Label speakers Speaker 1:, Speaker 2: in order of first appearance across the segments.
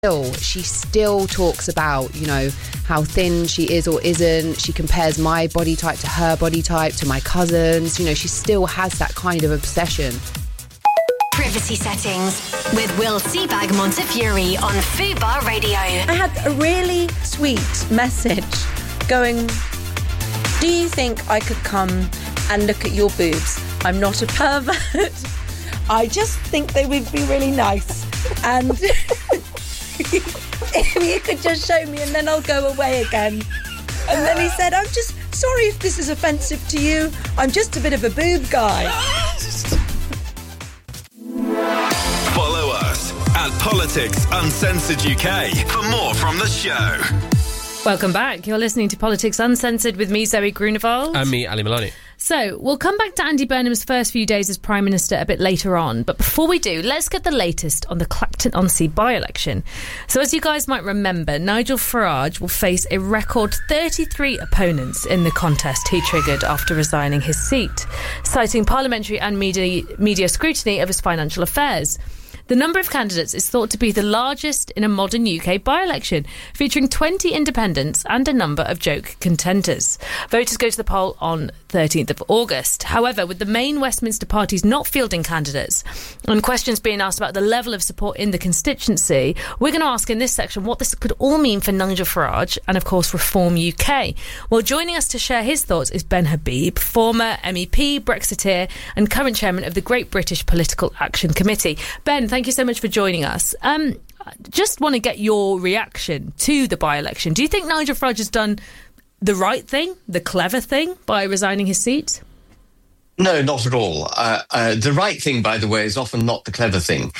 Speaker 1: She still talks about, you know, how thin she is or isn't. She compares my body type to her body type, to my cousins. You know, she still has that kind of obsession.
Speaker 2: Privacy Settings with Will Seabag Montefiore on Fubar Radio.
Speaker 3: I had a really sweet message going, do you think I could come and look at your boobs? I'm not a pervert. I just think they would be really nice. And if you could just show me and then I'll go away again. And then he said, I'm just sorry if this is offensive to you. I'm just a bit of a boob guy.
Speaker 4: Follow us at Politics Uncensored UK for more from the show.
Speaker 5: Welcome back. You're listening to Politics Uncensored with me, Zoe Grunewald.
Speaker 6: And me, Ali Maloney.
Speaker 5: So, we'll come back to Andy Burnham's first few days as Prime Minister a bit later on. But before we do, let's get the latest on the Clacton-on-Sea by-election. So, as you guys might remember, Nigel Farage will face a record 33 opponents in the contest he triggered after resigning his seat, citing parliamentary and media scrutiny of his financial affairs. The number of candidates is thought to be the largest in a modern UK by-election, featuring 20 independents and a number of joke contenders. Voters go to the poll on 13th of August. However, with the main Westminster parties not fielding candidates and questions being asked about the level of support in the constituency, we're going to ask in this section what this could all mean for Nigel Farage and, of course, Reform UK. Well, joining us to share his thoughts is Ben Habib, former MEP, Brexiteer and current chairman of the Great British Political Action Committee. Ben, thank you so much for joining us. Just want to get your reaction to the by-election. Do you think Nigel Farage has done the right thing, the clever thing, by resigning his seat?
Speaker 7: No, not at all. The right thing, by the way, is often not the clever thing.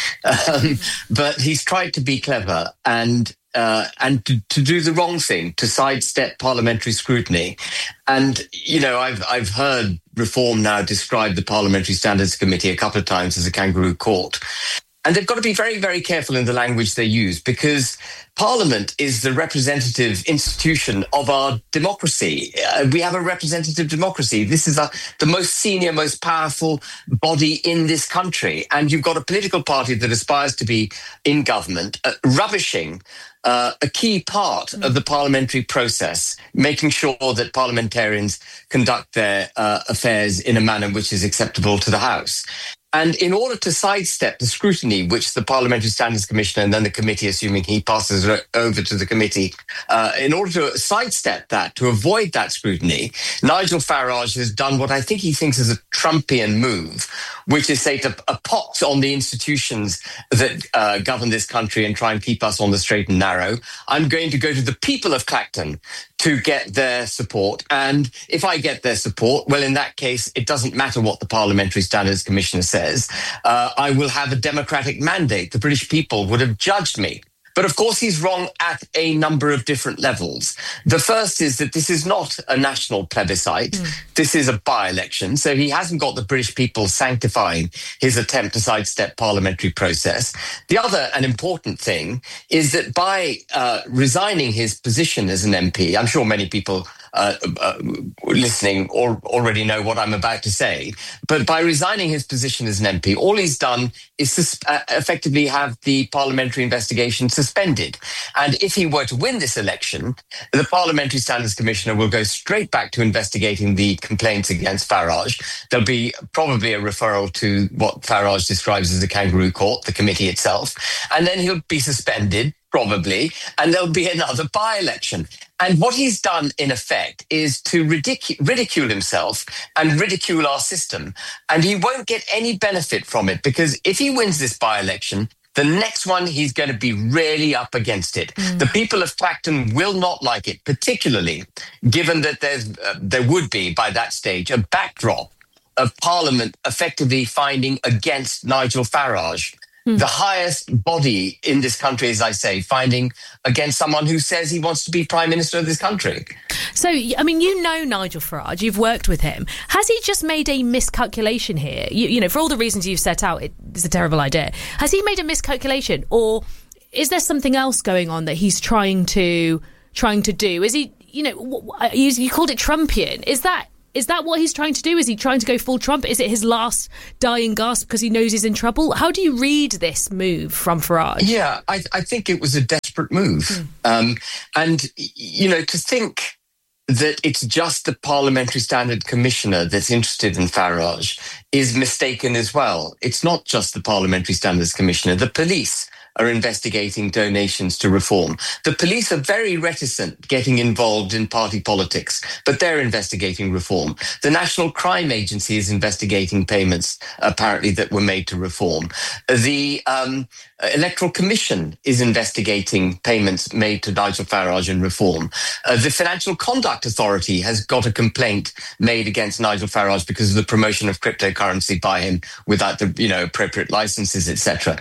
Speaker 7: But he's tried to be clever and to do the wrong thing, to sidestep parliamentary scrutiny. And, you know, I've heard Reform now describe the Parliamentary Standards Committee a couple of times as a kangaroo court. And they've got to be very, very careful in the language they use, because Parliament is the representative institution of our democracy. We have a representative democracy. This is the most senior, most powerful body in this country. And you've got a political party that aspires to be in government, rubbishing a key part of the parliamentary process, making sure that parliamentarians conduct their affairs in a manner which is acceptable to the House. And in order to sidestep the scrutiny which the Parliamentary Standards Commissioner and then the committee, assuming he passes it over to the committee, in order to sidestep that, to avoid that scrutiny, Nigel Farage has done what I think he thinks is a Trumpian move, which is say to a pox on the institutions that govern this country and try and keep us on the straight and narrow. I'm going to go to the people of Clacton to get their support. And if I get their support, well, in that case, it doesn't matter what the Parliamentary Standards Commissioner says. I will have a democratic mandate. The British people would have judged me. But of course, he's wrong at a number of different levels. The first is that this is not a national plebiscite. This is a by-election. So he hasn't got the British people sanctifying his attempt to sidestep parliamentary process. The other and important thing is that by resigning his position as an MP, I'm sure many people listening already know what I'm about to say, but by resigning his position as an MP, all he's done is effectively have the parliamentary investigation suspended. And if he were to win this election, the Parliamentary Standards Commissioner will go straight back to investigating the complaints against Farage. There'll be probably a referral to what Farage describes as the kangaroo court, the committee itself, and then he'll be suspended, probably, and there'll be another by-election. And what he's done, in effect, is to ridicule himself and ridicule our system. And he won't get any benefit from it, because if he wins this by-election, the next one, he's going to be really up against it. The people of Clacton will not like it, particularly given that there would be, by that stage, a backdrop of Parliament effectively finding against Nigel Farage. The highest body in this country, as I say, finding against someone who says he wants to be Prime Minister of this country.
Speaker 5: So, I mean, you know Nigel Farage, you've worked with him. Has he just made a miscalculation here? You know, for all the reasons you've set out, it's a terrible idea. Has he made a miscalculation, or is there something else going on that he's trying to do? Is he, you know, you called it Trumpian. Is that Is that what he's trying to do? Is he trying to go full Trump? Is it his last dying gasp because he knows he's in trouble? How do you read this move from Farage?
Speaker 7: Yeah, I think it was a desperate move. And, to think that it's just the Parliamentary Standard Commissioner that's interested in Farage is mistaken as well. It's not just the Parliamentary Standards Commissioner. The police are investigating donations to Reform. The police are very reticent getting involved in party politics, but they're investigating Reform. The National Crime Agency is investigating payments, apparently, that were made to Reform. The Electoral Commission is investigating payments made to Nigel Farage and Reform. The Financial Conduct Authority has got a complaint made against Nigel Farage because of the promotion of cryptocurrency by him without the appropriate licenses, etc.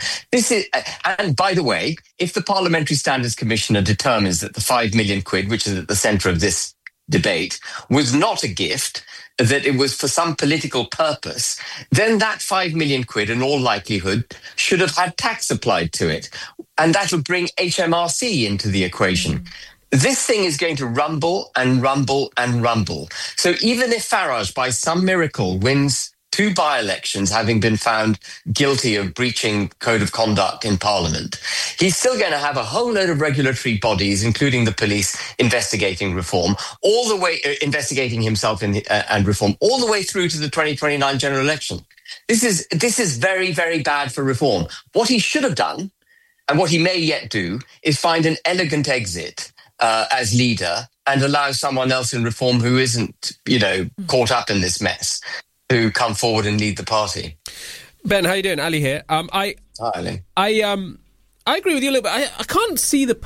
Speaker 7: And by the way, if the Parliamentary Standards Commissioner determines that the 5 million quid, which is at the centre of this debate, was not a gift, that it was for some political purpose, then that 5 million quid, in all likelihood, should have had tax applied to it. And that'll bring HMRC into the equation. This thing is going to rumble and rumble and rumble. So even if Farage, by some miracle, wins 2 by-elections, having been found guilty of breaching code of conduct in Parliament, he's still going to have a whole load of regulatory bodies, including the police, investigating Reform, all the way investigating himself and Reform, all the way through to the 2029 general election. This is very, very bad for Reform. What he should have done, and what he may yet do, is find an elegant exit as leader and allow someone else in Reform who isn't, caught up in this mess to come forward and lead the party.
Speaker 6: Ben, how you doing? Ali here.
Speaker 7: Hi, Ali.
Speaker 6: I agree with you a little bit. I can't see the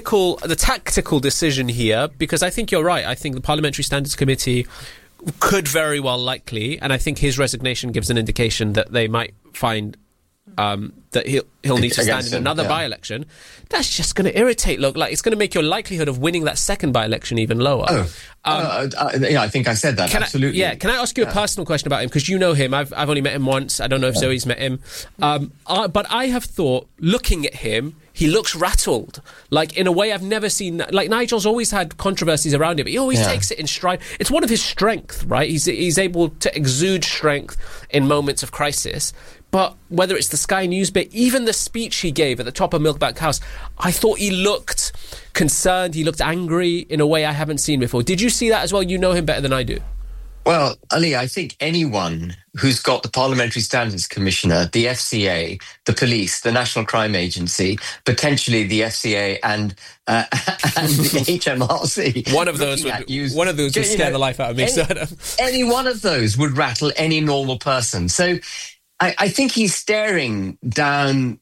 Speaker 6: tactical decision here, because I think you're right. I think the Parliamentary Standards Committee could very well likely, and I think his resignation gives an indication that they might find that he'll need to stand in another by-election. That's just going to irritate. Look, like, it's going to make your likelihood of winning that second by-election even lower.
Speaker 7: I think I said that. Absolutely.
Speaker 6: Can I ask you a personal question about him? Because you know him. I've only met him once. I don't know if Zoe's met him. But I have thought, looking at him, he looks rattled. Like, in a way I've never seen. Like, Nigel's always had controversies around him, but he always takes it in stride. It's one of his strengths, right? He's able to exude strength in moments of crisis. But whether it's the Sky News bit, even the speech he gave at the top of Milkbank House, I thought he looked concerned, he looked angry in a way I haven't seen before. Did you see that as well? You know him better than I do.
Speaker 7: Well, Ali, I think anyone who's got the Parliamentary Standards Commissioner, the FCA, the police, the National Crime Agency, potentially the FCA and the HMRC.
Speaker 6: One of those would scare the life out of me.
Speaker 7: Any one of those would rattle any normal person. So I think he's staring down.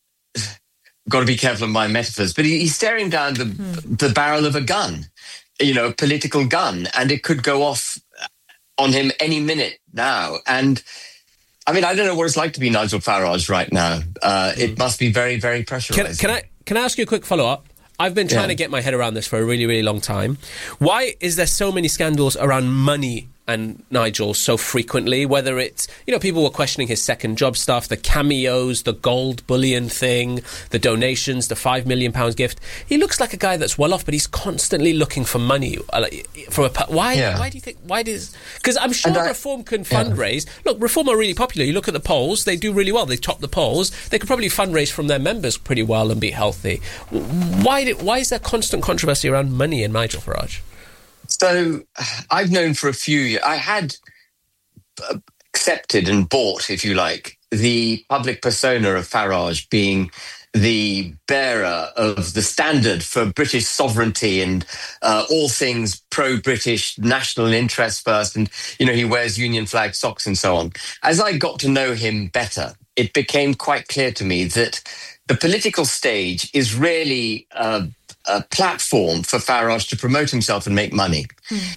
Speaker 7: Got to be careful of my metaphors, but he's staring down the barrel of a gun, a political gun, and it could go off on him any minute now. And I mean, I don't know what it's like to be Nigel Farage right now. It must be very, very pressurizing.
Speaker 6: Can I ask you a quick follow-up? I've been trying to get my head around this for a really, really long time. Why is there so many scandals around money and Nigel so frequently? Whether it's, people were questioning his second job stuff, the cameos, the gold bullion thing, the donations, the £5 million gift. He looks like a guy that's well off, but he's constantly looking for money. Why do you think? Because I'm sure Reform can fundraise. Look, Reform are really popular. You look at the polls; they do really well. They top the polls. They could probably fundraise from their members pretty well and be healthy. Why is there constant controversy around money in Nigel Farage?
Speaker 7: So I've known for a few years, I had accepted and bought, if you like, the public persona of Farage being the bearer of the standard for British sovereignty and all things pro-British national interest first. And, he wears Union flag socks and so on. As I got to know him better, it became quite clear to me that the political stage is really a platform for Farage to promote himself and make money.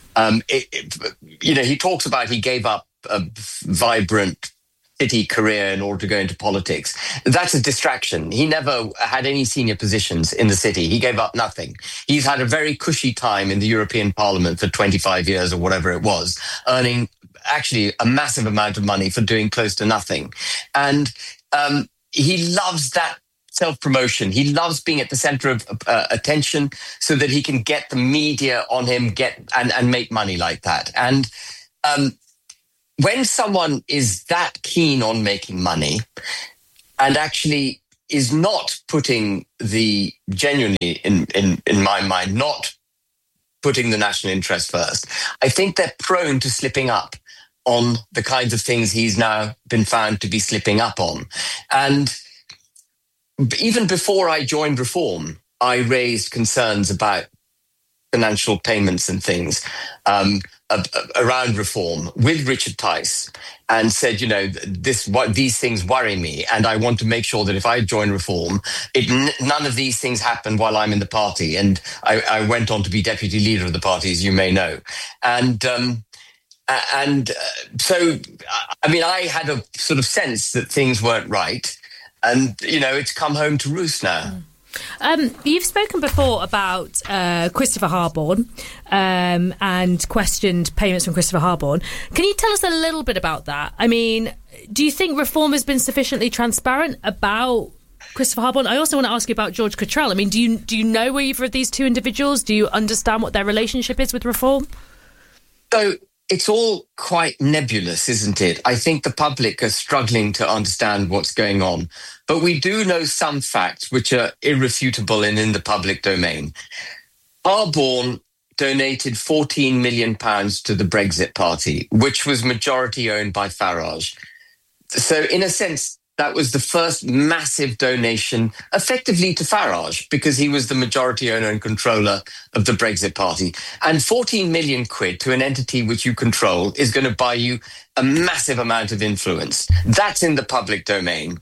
Speaker 7: He talks about he gave up a vibrant city career in order to go into politics. That's a distraction. He never had any senior positions in the city. He gave up nothing. He's had a very cushy time in the European Parliament for 25 years or whatever it was, earning actually a massive amount of money for doing close to nothing. And he loves that self-promotion. He loves being at the center of attention so that he can get the media on him, and make money like that. And when someone is that keen on making money and actually is not putting genuinely in my mind, not putting the national interest first, I think they're prone to slipping up on the kinds of things he's now been found to be slipping up on. And even before I joined Reform, I raised concerns about financial payments and things around Reform with Richard Tice, and said, these things worry me, and I want to make sure that if I join Reform, none of these things happen while I'm in the party. And I went on to be deputy leader of the party, as you may know. So, I mean, I had a sort of sense that things weren't right, and, it's come home to roost now.
Speaker 5: You've spoken before about Christopher Harborne and questioned payments from Christopher Harborne. Can you tell us a little bit about that? I mean, do you think Reform has been sufficiently transparent about Christopher Harborne? I also want to ask you about George Cottrell. I mean, do you know either of these two individuals? Do you understand what their relationship is with Reform?
Speaker 7: So it's all quite nebulous, isn't it? I think the public are struggling to understand what's going on. But we do know some facts which are irrefutable and in the public domain. Harborne donated £14 million to the Brexit Party, which was majority owned by Farage. So in a sense, that was the first massive donation effectively to Farage, because he was the majority owner and controller of the Brexit Party. And 14 million quid to an entity which you control is going to buy you a massive amount of influence. That's in the public domain.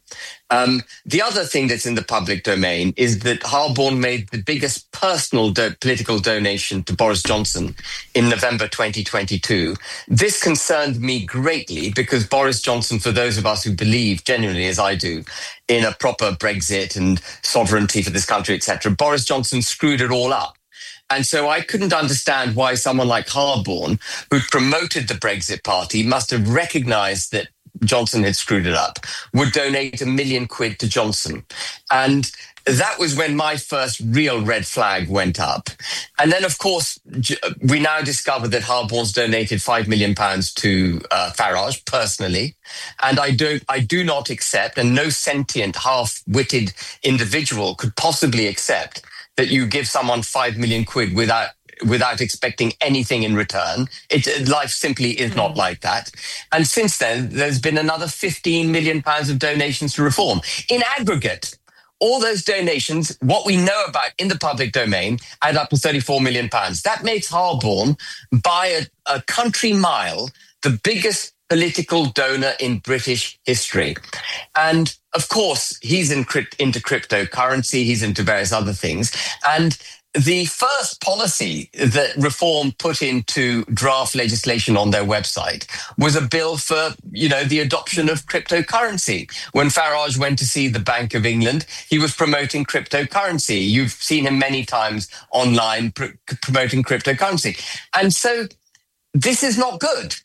Speaker 7: The other thing that's in the public domain is that Harborne made the biggest personal political donation to Boris Johnson in November 2022. This concerned me greatly because Boris Johnson, for those of us who believe genuinely, as I do, in a proper Brexit and sovereignty for this country, etc., Boris Johnson screwed it all up. And so I couldn't understand why someone like Harborne, who promoted the Brexit Party, must have recognised that Johnson had screwed it up, would donate £1 million to Johnson. And that was when my first real red flag went up. And then, of course, we now discover that Harborne's donated £5 million to Farage personally. And I do not accept, and no sentient, half-witted individual could possibly accept, that you give someone £5 million without expecting anything in return. Life simply is not like that. And since then, there's been another £15 million of donations to Reform. In aggregate, all those donations, what we know about in the public domain, add up to £34 million. That makes Harborne, by a country mile, the biggest political donor in British history. And of course, he's into cryptocurrency, he's into various other things. And the first policy that Reform put into draft legislation on their website was a bill for, the adoption of cryptocurrency. When Farage went to see the Bank of England, he was promoting cryptocurrency. You've seen him many times online promoting cryptocurrency. And so this is not good.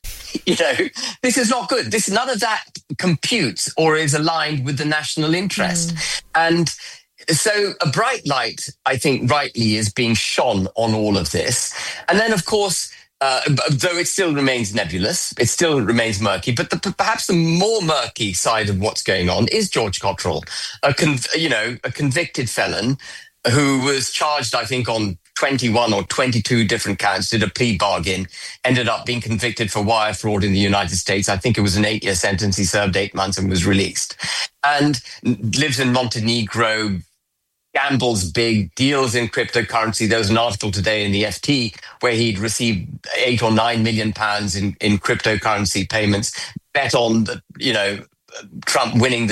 Speaker 7: This is not good. None of that computes or is aligned with the national interest. And so a bright light, I think rightly, is being shone on all of this. And then, of course, though it still remains nebulous, it still remains murky, but perhaps the more murky side of what's going on is George Cottrell, a convicted felon who was charged, I think, on 21 or 22 different counts, did a plea bargain, ended up being convicted for wire fraud in the United States. I think it was an 8-year sentence. He served 8 months and was released. And lives in Montenegro, gambles big, deals in cryptocurrency. There was an article today in the FT where he'd received £8 or £9 million in cryptocurrency payments, bet on Trump winning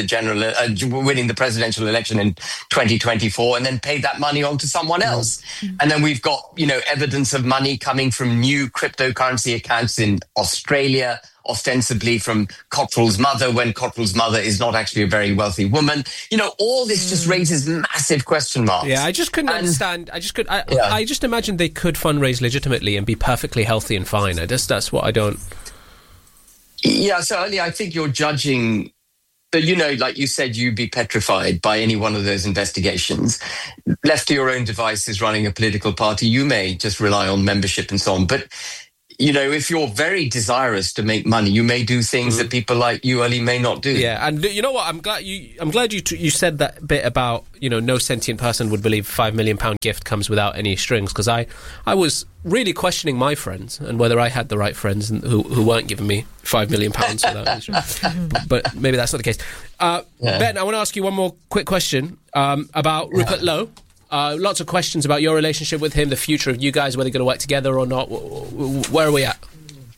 Speaker 7: the presidential election in 2024, and then paid that money on to someone else. And then we've got, evidence of money coming from new cryptocurrency accounts in Australia, ostensibly from Cottrell's mother, when Cottrell's mother is not actually a very wealthy woman. All this just raises massive question marks.
Speaker 6: Yeah, I just couldn't understand. I just imagined they could fundraise legitimately and be perfectly healthy and fine. That's what I don't...
Speaker 7: Yeah, so only I think you're judging, like you said, you'd be petrified by any one of those investigations. Left to your own devices running a political party, you may just rely on membership and so on. But, if you're very desirous to make money, you may do things that people like you, Ali, may not do.
Speaker 6: Yeah, and you know what? I'm glad you said that bit about, no sentient person would believe £5 million gift comes without any strings, because I was really questioning my friends and whether I had the right friends who weren't giving me £5 million without any strings. But maybe that's not the case. Ben, I want to ask you one more quick question about Rupert Lowe. Lots of questions about your relationship with him, the future of you guys, whether you're going to work together or not. Where are we at?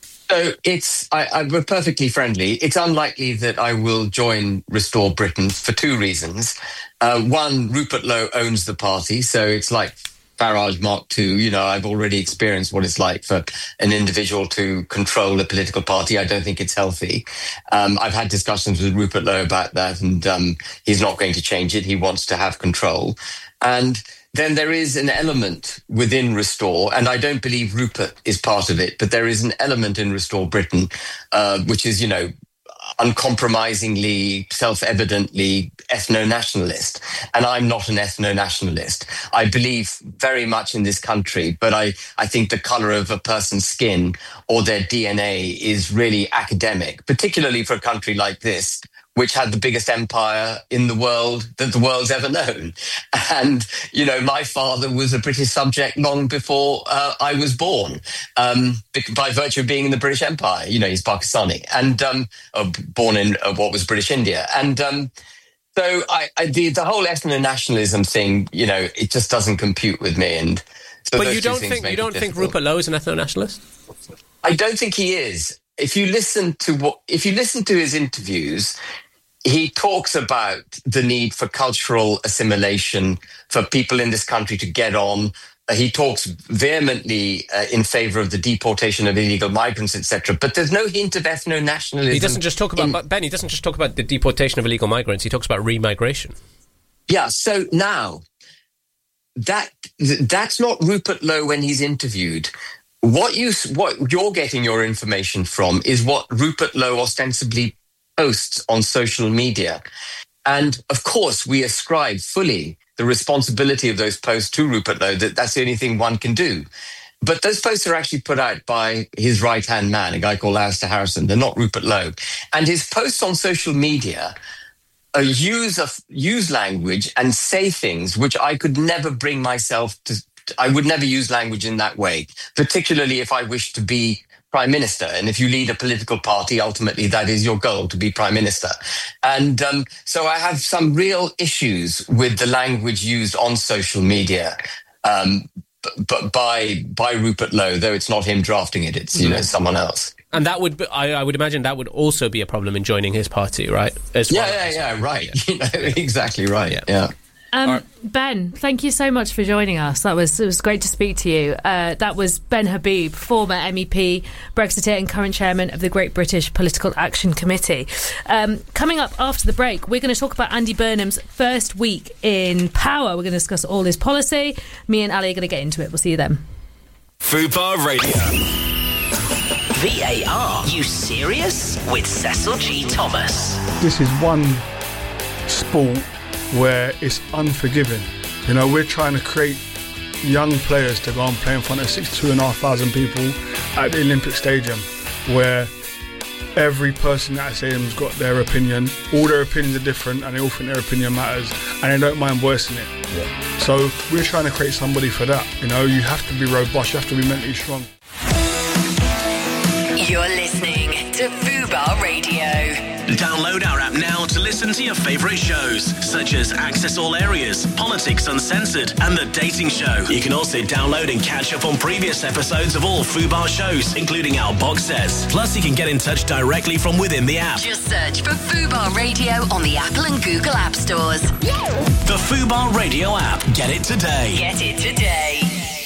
Speaker 7: So we're perfectly friendly. It's unlikely that I will join Restore Britain for two reasons. One, Rupert Lowe owns the party, so it's like Farage Mark II. I've already experienced what it's like for an individual to control a political party. I don't think it's healthy. I've had discussions with Rupert Lowe about that, and he's not going to change it. He wants to have control. And then there is an element within Restore, and I don't believe Rupert is part of it, but there is an element in Restore Britain, which is, uncompromisingly, self-evidently ethno-nationalist. And I'm not an ethno-nationalist. I believe very much in this country, but I think the colour of a person's skin or their DNA is really academic, particularly for a country like this, which had the biggest empire in the world that the world's ever known. And, my father was a British subject long before I was born, by virtue of being in the British Empire. He's Pakistani and born in what was British India. And so the whole ethno-nationalism thing, it just doesn't compute with me. And so
Speaker 6: but you don't think Rupert Lowe is an ethno-nationalist?
Speaker 7: I don't think he is. If you listen to his interviews, he talks about the need for cultural assimilation, for people in this country to get on. He talks vehemently in favour of the deportation of illegal migrants, etc. But there's no hint of ethno-nationalism.
Speaker 6: He doesn't just talk about Ben. He doesn't just talk about the deportation of illegal migrants. He talks about remigration.
Speaker 7: Yeah. So now that's not Rupert Lowe when he's interviewed. What you're getting your information from is what Rupert Lowe ostensibly posts on social media. And of course, we ascribe fully the responsibility of those posts to Rupert Lowe. That's the only thing one can do. But those posts are actually put out by his right-hand man, a guy called Alistair Harrison. They're not Rupert Lowe. And his posts on social media use language and say things which I could never bring myself to. I would never use language in that way, particularly if I wish to be Prime Minister. And if you lead a political party, ultimately that is your goal, to be Prime Minister. And so I have some real issues with the language used on social media, but by Rupert Lowe, though it's not him drafting it, it's someone else.
Speaker 6: And that would be, I would imagine that would also be a problem in joining his party, right?
Speaker 7: Right. Exactly right. Yeah.
Speaker 5: Ben, thank you so much for joining us. It was great to speak to you. That was Ben Habib, former MEP, Brexiteer and current chairman of the Great British Political Action Committee. Coming up after the break, we're going to talk about Andy Burnham's first week in power. We're going to discuss all his policy. Me and Ali are going to get into it. We'll see you then.
Speaker 4: Fubar Radio.
Speaker 8: VAR. You serious? With Cecil G. Thomas.
Speaker 9: This is one sport where it's unforgiving. We're trying to create young players to go and play in front of 62,500 people at the Olympic Stadium, where every person at the stadium's got their opinion. All their opinions are different and they all think their opinion matters and they don't mind voicing it. Yeah. So we're trying to create somebody for that. You have to be robust, you have to be mentally strong.
Speaker 2: You're listening to Fubar Radio.
Speaker 8: Download our app now to listen to your favourite shows, such as Access All Areas, Politics Uncensored, and The Dating Show. You can also download and catch up on previous episodes of all Fubar shows, including our box sets. Plus, you can get in touch directly from within the app.
Speaker 2: Just search for Fubar Radio on the Apple and Google App Stores.
Speaker 8: The Fubar Radio app. Get it today.
Speaker 2: Get it today.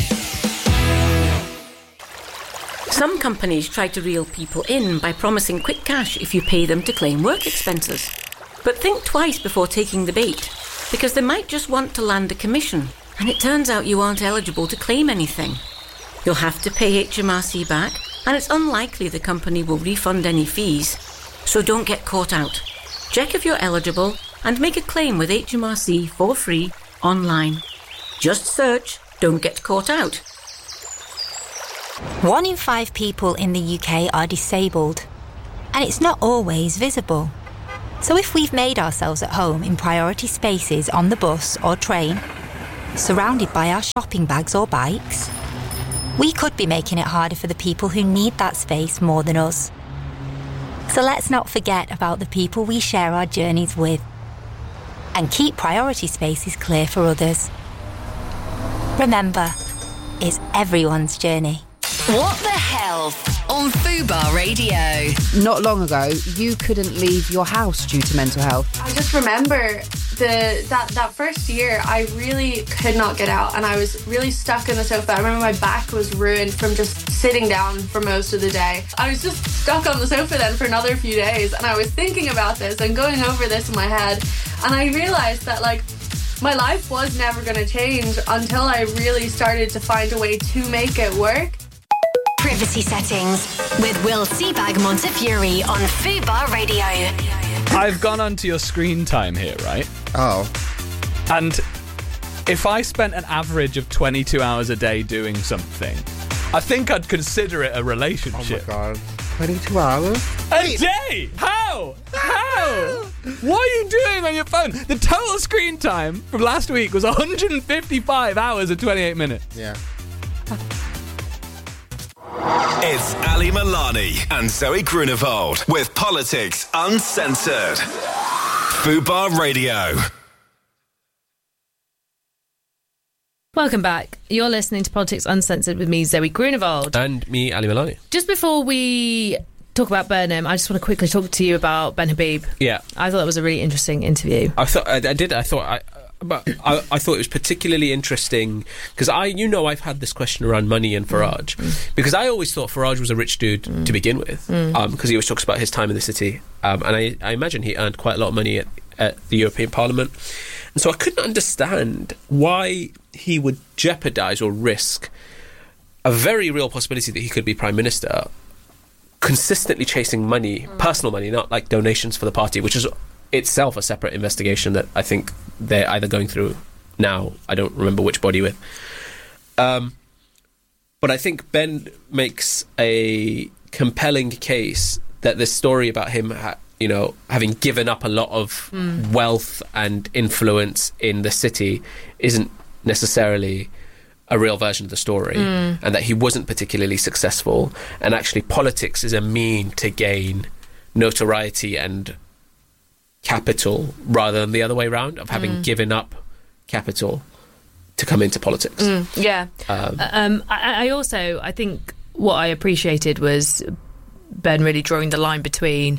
Speaker 3: Some companies try to reel people in by promising quick cash if you pay them to claim work expenses. But think twice before taking the bait, because they might just want to land a commission, and it turns out you aren't eligible to claim anything. You'll have to pay HMRC back, and it's unlikely the company will refund any fees. So don't get caught out. Check if you're eligible and make a claim with HMRC for free online. Just search "Don't Get Caught Out."
Speaker 10: 1 in 5 people in the UK are disabled, and it's not always visible. So if we've made ourselves at home in priority spaces on the bus or train, surrounded by our shopping bags or bikes, we could be making it harder for the people who need that space more than us. So let's not forget about the people we share our journeys with, and keep priority spaces clear for others. Remember, it's everyone's journey.
Speaker 2: What the Health on Fubar Radio.
Speaker 1: Not long ago, you couldn't leave your house due to mental health.
Speaker 11: I just remember that first year, I really could not get out, and I was really stuck in the sofa. I remember my back was ruined from just sitting down for most of the day. I was just stuck on the sofa then for another few days, and I was thinking about this and going over this in my head, and I realised that, like, my life was never going to change until I really started to find a way to make it work.
Speaker 2: Privacy Settings with Will Seabag Montefiore on Fubar Radio.
Speaker 12: I've gone onto your screen time here, right?
Speaker 13: Oh.
Speaker 12: And if I spent an average of 22 hours a day doing something, I think I'd consider it a relationship.
Speaker 13: Oh my God. 22 hours?
Speaker 12: A day? How? What are you doing on your phone? The total screen time from last week was 155 hours and 28 minutes.
Speaker 13: Yeah.
Speaker 4: It's Ali Milani and Zoe Grunewald with Politics Uncensored. Fubar Radio.
Speaker 5: Welcome back. You're listening to Politics Uncensored with me, Zoe Grunewald.
Speaker 6: And me, Ali Milani.
Speaker 5: Just before we talk about Burnham, I just want to quickly talk to you about Ben Habib.
Speaker 6: Yeah.
Speaker 5: I thought that was a really interesting interview.
Speaker 6: I thought it was particularly interesting because I've had this question around money and Farage because I always thought Farage was a rich dude to begin with because he always talks about his time in the city and I imagine he earned quite a lot of money at the European Parliament, and so I couldn't understand why he would jeopardise or risk a very real possibility that he could be Prime Minister consistently chasing money, personal money, not like donations for the party, which is itself a separate investigation that I think they're either going through now. I don't remember which body with. But I think Ben makes a compelling case that this story about him, having given up a lot of wealth and influence in the city isn't necessarily a real version of the story, and that he wasn't particularly successful. And actually, politics is a mean to gain notoriety and capital rather than the other way around of having given up capital to come into politics.
Speaker 5: I think what I appreciated was Ben really drawing the line between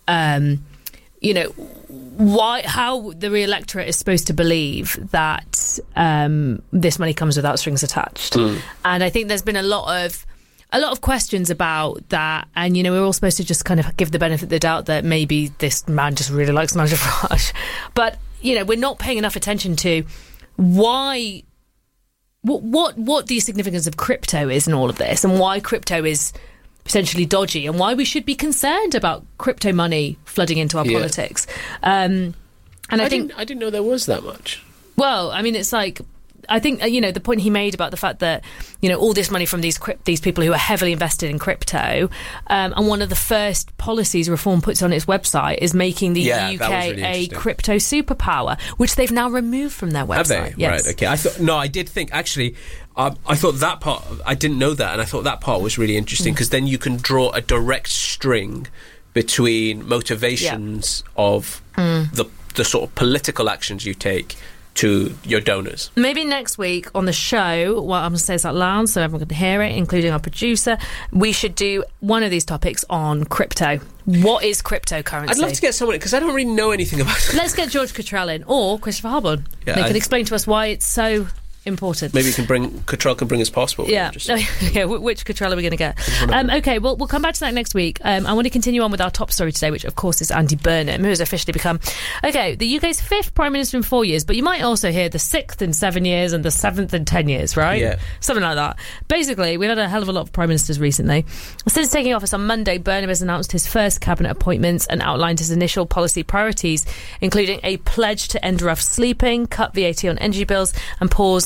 Speaker 5: how the electorate is supposed to believe that this money comes without strings attached, and I think there's been a lot of questions about that, and we're all supposed to just kind of give the benefit of the doubt that maybe this man just really likes Nigel Farage, but we're not paying enough attention to what the significance of crypto is in all of this, and why crypto is potentially dodgy, and why we should be concerned about crypto money flooding into our politics. And I
Speaker 6: didn't know there was that much.
Speaker 5: Well, I mean, it's like, I think, the point he made about the fact that, all this money from these people who are heavily invested in crypto, and one of the first policies Reform puts on its website is making the UK
Speaker 6: really
Speaker 5: a crypto superpower, which they've now removed from their website.
Speaker 6: Have they?
Speaker 5: Yes.
Speaker 6: Right, okay. I did think, actually, I thought that part, I didn't know that, and I thought that part was really interesting, because then you can draw a direct string between motivations of the sort of political actions you take to your donors.
Speaker 5: Maybe next week on the show, well, I'm going to say this out loud so everyone can hear it, including our producer, we should do one of these topics on crypto. What is cryptocurrency?
Speaker 6: I'd love to get someone, because I don't really know anything about it.
Speaker 5: Let's get George Cottrell in, or Christopher Harborn.
Speaker 6: Yeah,
Speaker 5: they could explain to us why it's so important.
Speaker 6: Maybe Cottrell can bring his passport.
Speaker 5: Yeah. Which Cottrell are we going to get? Okay, well, we'll come back to that next week. I want to continue on with our top story today, which of course is Andy Burnham, who has officially become the UK's 5th Prime Minister in 4 years, but you might also hear the 6th in 7 years and the 7th in 10 years, right?
Speaker 6: Yeah.
Speaker 5: Something like that. Basically, we've had a hell of a lot of Prime Ministers recently. Since taking office on Monday, Burnham has announced his first cabinet appointments and outlined his initial policy priorities, including a pledge to end rough sleeping, cut VAT on energy bills and pause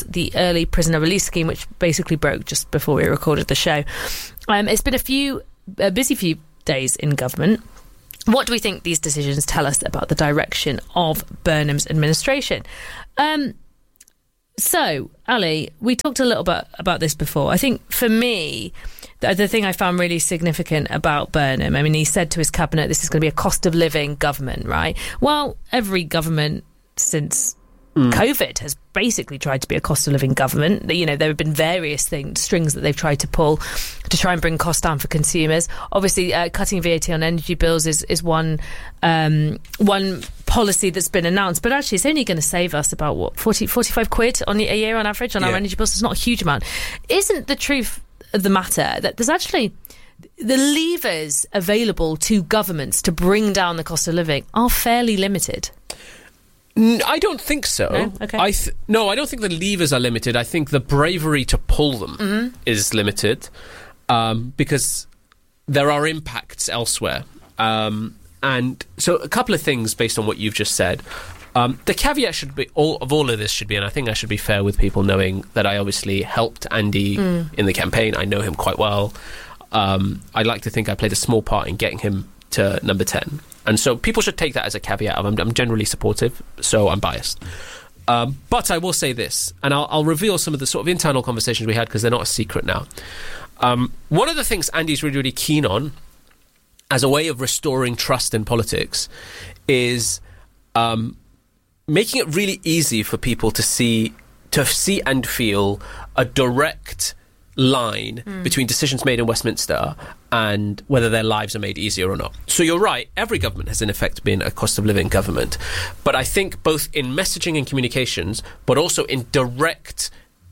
Speaker 5: the early prisoner release scheme, which basically broke just before we recorded the show. It's been a busy few days in government. What do we think these decisions tell us about the direction of Burnham's administration? So, Ali, we talked a little bit about this before. I think for me, the thing I found really significant about Burnham, I mean, he said to his cabinet, this is going to be a cost of living government, right? Well, every government since COVID has basically tried to be a cost of living government. You know, there have been various strings that they've tried to pull to try and bring costs down for consumers. Obviously, cutting VAT on energy bills is one policy that's been announced, but actually it's only going to save us about 45 quid a year on average on our energy bills. It's not a huge amount. Isn't the truth of the matter that there's actually the levers available to governments to bring down the cost of living are fairly limited?
Speaker 6: I don't think so.
Speaker 5: No? Okay.
Speaker 6: I don't think the levers are limited. I think the bravery to pull them is limited because there are impacts elsewhere. And so a couple of things based on what you've just said. The caveat should be, all of this should be, and I think I should be fair with people knowing that I obviously helped Andy in the campaign. I know him quite well. I'd like to think I played a small part in getting him to number 10. And so people should take that as a caveat of I'm generally supportive, so I'm biased. But I will say this, and I'll reveal some of the sort of internal conversations we had because they're not a secret now. One of the things Andy's really, really keen on as a way of restoring trust in politics is making it really easy for people to see and feel a direct line between decisions made in Westminster and whether their lives are made easier or not. So you're right, every government has in effect been a cost of living government. But I think both in messaging and communications, but also in direct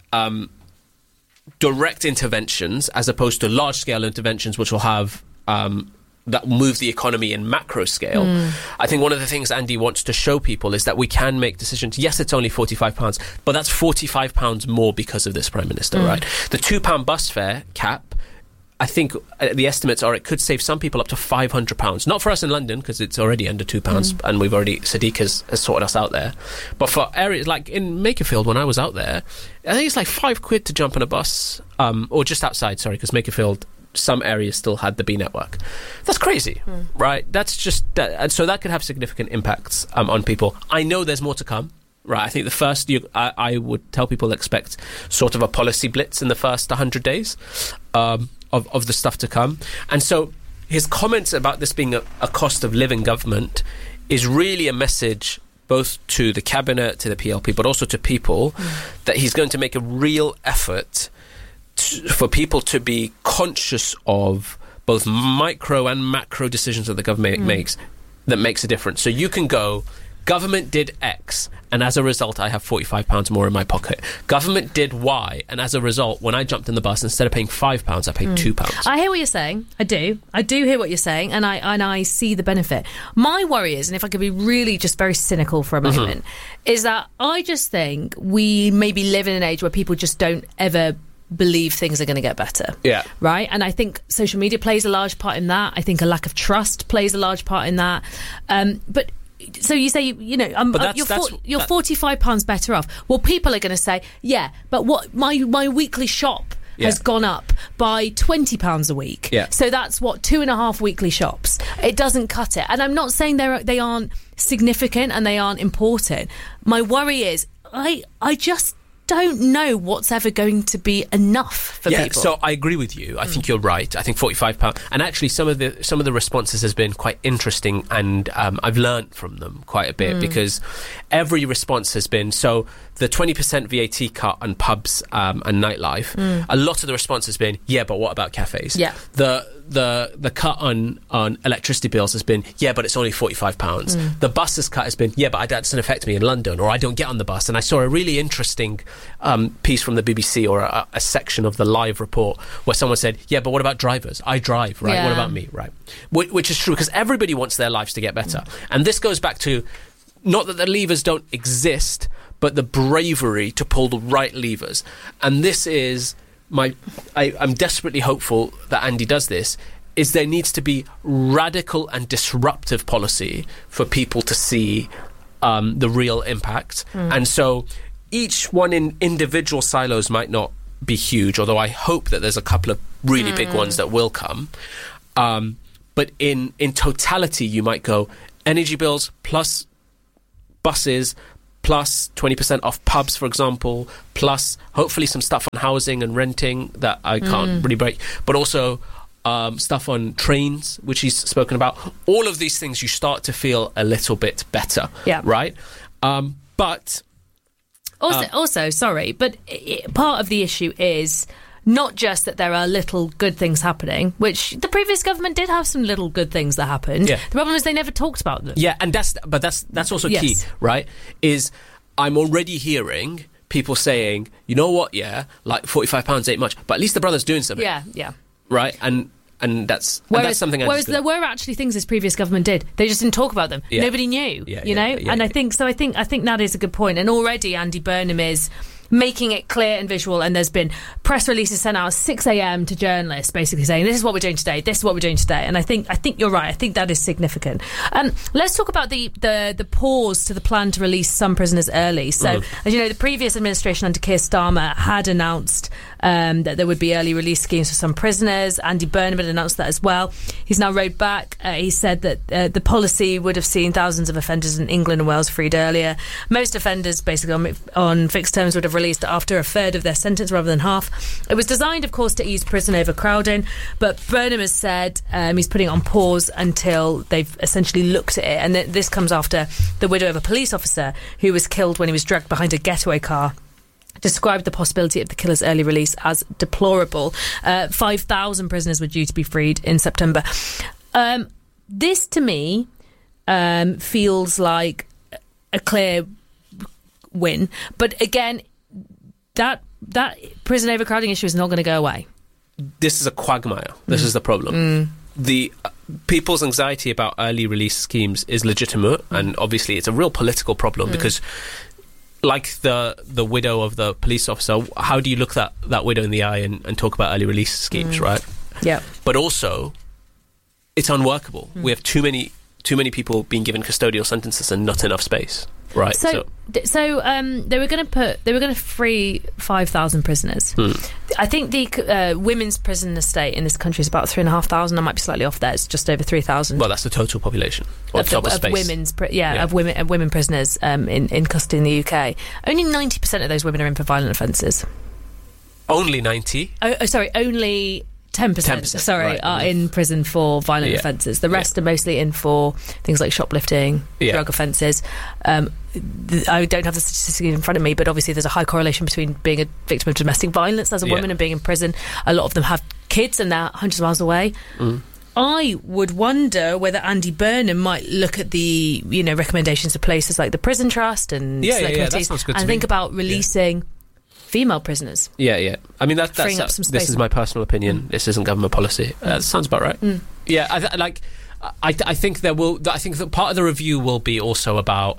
Speaker 6: interventions as opposed to large scale interventions which will have that move the economy in macro scale. I think one of the things Andy wants to show people is that we can make decisions. Yes, it's only £45, but that's £45 more because of this Prime Minister, right? The £2 bus fare cap, I think the estimates are it could save some people up to £500. Not for us in London, because it's already under £2, and we've already, Sadiq has sorted us out there. But for areas like in Makerfield, when I was out there, I think it's like £5 to jump on a bus, or just outside, sorry, because Makerfield, some areas still had the B network. That's crazy, right? That's just so that could have significant impacts on people. I know there's more to come, right? I think the first I would tell people expect sort of a policy blitz in the first 100 days of the stuff to come. And so his comments about this being a cost of living government is really a message both to the cabinet, to the PLP, but also to people that he's going to make a real effort for people to be conscious of both micro and macro decisions that the government makes that makes a difference. So you can go, government did X, and as a result, I have £45 more in my pocket. Government did Y, and as a result, when I jumped in the bus, instead of paying £5, I paid £2.
Speaker 5: I hear what you're saying. I do hear what you're saying, and I see the benefit. My worry is, and if I could be really just very cynical for a moment, is that I just think we maybe live in an age where people just don't ever believe things are going to get better. Yeah. Right? And I think social media plays a large part in that. I think a lack of trust plays a large part in that. But so you say, you know, you're £45 better off. Well, people are going to say, yeah, but what my weekly shop has gone up by £20 a week. Yeah. So that's 2.5 weekly shops. It doesn't cut it. And I'm not saying they aren't significant and they aren't important. My worry is I just don't know what's ever going to be enough for people.
Speaker 6: So I agree with you. I think you're right. I think £45, and actually some of the responses has been quite interesting, and I've learnt from them quite a bit because every response has been so. The 20% VAT cut on pubs and nightlife. A lot of the response has been, yeah, but what about cafes? Yeah. The cut on electricity bills has been, yeah, but it's only £45. The buses cut has been, yeah, but that doesn't affect me in London, or I don't get on the bus. And I saw a really interesting piece from the BBC or a section of the live report where someone said, yeah, but what about drivers? I drive, right? Yeah. What about me, right? Which is true, because everybody wants their lives to get better. And this goes back to, not that the levers don't exist, but the bravery to pull the right levers. And this is I'm desperately hopeful that Andy does this, is there needs to be radical and disruptive policy for people to see the real impact. And so each one in individual silos might not be huge, although I hope that there's a couple of really big ones that will come. But in totality, you might go energy bills plus buses plus 20% off pubs, for example, plus hopefully some stuff on housing and renting that I can't really break, but also stuff on trains, which he's spoken about. All of these things, you start to feel a little bit better, right? But...
Speaker 5: Also, sorry, but part of the issue is not just that there are little good things happening, which the previous government did have some little good things that happened.
Speaker 6: Yeah.
Speaker 5: The problem is they never talked about them.
Speaker 6: Yeah, and that's also key, right? Is I'm already hearing people saying, you know what, like £45 ain't much, but at least the brother's doing something.
Speaker 5: Yeah.
Speaker 6: Right? And that's something.
Speaker 5: Whereas there were actually things this previous government did. They just didn't talk about them.
Speaker 6: Yeah.
Speaker 5: Nobody knew. And I think that is a good point. And already Andy Burnham is making it clear and visual, and there's been press releases sent out at 6 a.m. to journalists basically saying this is what we're doing today, this is what we're doing today. And I think you're right. I think that is significant. Let's talk about the pause to the plan to release some prisoners early. So as you know, the previous administration under Keir Starmer had announced that there would be early release schemes for some prisoners. Andy Burnham had announced that as well. He's now rowed back. He said that the policy would have seen thousands of offenders in England and Wales freed earlier. Most offenders basically on fixed terms would have released after a third of their sentence rather than half. It was designed, of course, to ease prison overcrowding, but Burnham has said he's putting it on pause until they've essentially looked at it. And this comes after the widow of a police officer who was killed when he was dragged behind a getaway car described the possibility of the killer's early release as deplorable. 5,000 prisoners were due to be freed in September. This, to me, feels like a clear win. But again, that prison overcrowding issue is not going to go away.
Speaker 6: This is a quagmire. This is the problem. The people's anxiety about early release schemes is legitimate, and obviously it's a real political problem because, like the widow of the police officer, how do you look that widow in the eye and talk about early release schemes, right?
Speaker 5: Yeah.
Speaker 6: But also, it's unworkable. We have too many people being given custodial sentences and not enough space, right?
Speaker 5: So they were going to free 5,000 prisoners. I think the women's prison estate in this country is about 3,500. I might be slightly off there. It's just over 3,000.
Speaker 6: Well, that's the total population
Speaker 5: of women prisoners in custody in the UK. Only 90% of those women are in for violent offences.
Speaker 6: Only 90?
Speaker 5: Only 10% are in prison for violent offences. The rest are mostly in for things like shoplifting, drug offences. I don't have the statistics in front of me, but obviously there's a high correlation between being a victim of domestic violence as a woman and being in prison. A lot of them have kids and they're hundreds of miles away. I would wonder whether Andy Burnham might look at the recommendations of places like the Prison Trust and select committees and think about releasing female prisoners.
Speaker 6: I mean that's
Speaker 5: freeing up some space.
Speaker 6: This is my personal opinion. This isn't government policy. Sounds about right. I think there will. I think that part of the review will be also about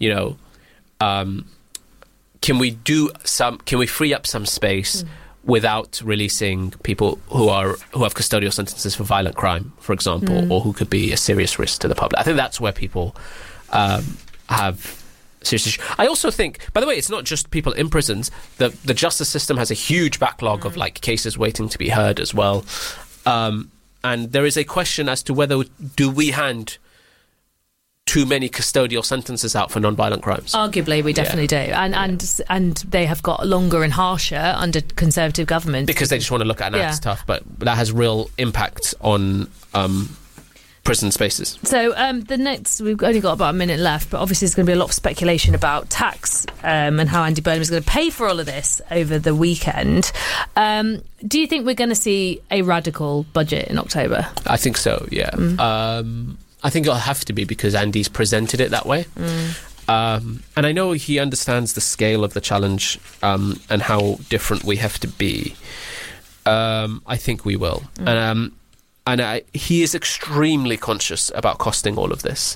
Speaker 6: can we free up some space without releasing people who have custodial sentences for violent crime, for example, or who could be a serious risk to the public. I think that's where people have serious issues. I also think, by the way, it's not just people in prisons. The justice system has a huge backlog of cases waiting to be heard as well. And there is a question as to whether do we hand too many custodial sentences out for non-violent crimes.
Speaker 5: Arguably, we definitely do. And they have got longer and harsher under Conservative government.
Speaker 6: Because they just want to look at that stuff. But that has real impact on prison spaces.
Speaker 5: So the next, we've only got about a minute left, but obviously there's going to be a lot of speculation about tax and how Andy Burnham is going to pay for all of this over the weekend. Do you think we're going to see a radical budget in October?
Speaker 6: I think so, yeah. I think it'll have to be because Andy's presented it that way. And I know he understands the scale of the challenge and how different we have to be. I think we will. And he is extremely conscious about costing all of this.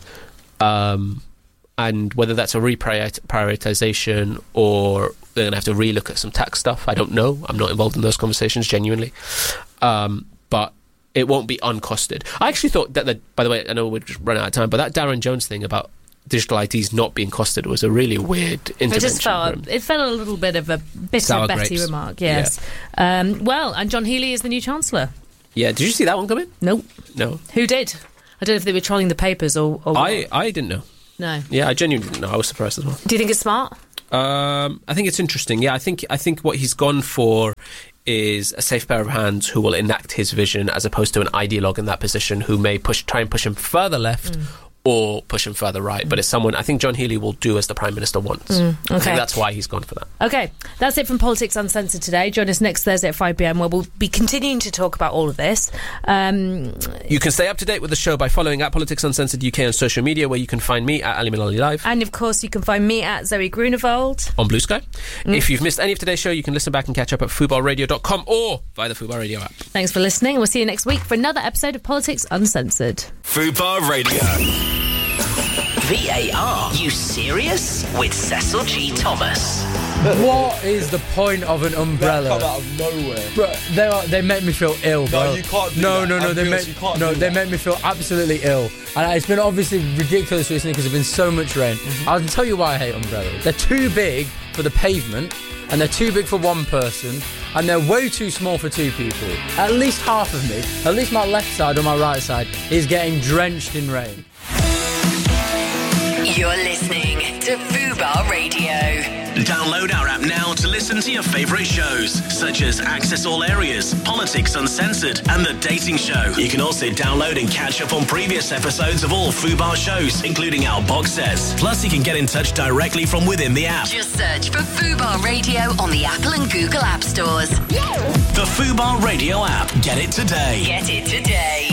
Speaker 6: And whether that's a reprioritization or they're going to have to relook at some tax stuff, I don't know. I'm not involved in those conversations, genuinely. But it won't be uncosted. I actually thought that, by the way, I know we're just running out of time, but that Darren Jones thing about digital IDs not being costed was a really weird intervention.
Speaker 5: It felt a little bit of a bitter
Speaker 6: Sour
Speaker 5: Betty
Speaker 6: grapes.
Speaker 5: remark, yes. Yeah. Well, and John Healey is the new Chancellor.
Speaker 6: Yeah, did you see that one come in?
Speaker 5: Nope.
Speaker 6: No.
Speaker 5: Who did? I don't know if they were trolling the papers or what.
Speaker 6: I didn't know.
Speaker 5: No.
Speaker 6: Yeah, I genuinely didn't know. I was surprised as well.
Speaker 5: Do you think it's smart?
Speaker 6: I think it's interesting. Yeah, I think what he's gone for is a safe pair of hands who will enact his vision, as opposed to an ideologue in that position who may try and push him further left or push him further right. But it's someone, I think John Healey will do as the Prime Minister wants.
Speaker 5: Okay.
Speaker 6: I think that's why he's gone for that.
Speaker 5: Okay, that's it from Politics Uncensored today. Join us next Thursday at 5pm where we'll be continuing to talk about all of this.
Speaker 6: You can stay up to date with the show by following at Politics Uncensored UK on social media, where you can find me at Ali Malali Live.
Speaker 5: And of course you can find me at Zoe Grunewald
Speaker 6: on Blue Sky. If you've missed any of today's show, you can listen back and catch up at FubarRadio.com or via the Fubar Radio app.
Speaker 5: Thanks for listening. We'll see you next week for another episode of Politics Uncensored.
Speaker 4: Fubar Radio.
Speaker 8: VAR. You serious? With Cecil G. Thomas.
Speaker 12: What is the point of an umbrella?
Speaker 14: That come out of nowhere.
Speaker 12: Bro, they make me feel ill, bro.
Speaker 14: No, you can't do
Speaker 12: no,
Speaker 14: that.
Speaker 12: No, they make me feel absolutely ill. And it's been obviously ridiculous recently because there's been so much rain. I'll tell you why I hate umbrellas. They're too big for the pavement, and they're too big for one person, and they're way too small for two people. At least half of me, at least my left side or my right side, is getting drenched in rain.
Speaker 2: You're listening to Fubar Radio.
Speaker 8: Download our app now to listen to your favourite shows, such as Access All Areas, Politics Uncensored, and The Dating Show. You can also download and catch up on previous episodes of all Fubar shows, including our box sets. Plus, you can get in touch directly from within the app.
Speaker 2: Just search for Fubar Radio on the Apple and Google App Stores.
Speaker 8: The Fubar Radio app. Get it today.
Speaker 2: Get it today.